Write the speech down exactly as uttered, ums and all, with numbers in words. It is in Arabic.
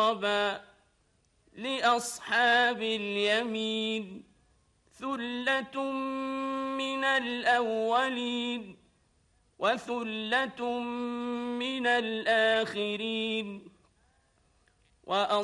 شرابا لأصحاب اليمين ثلة من الأولين وثلة من الآخرين.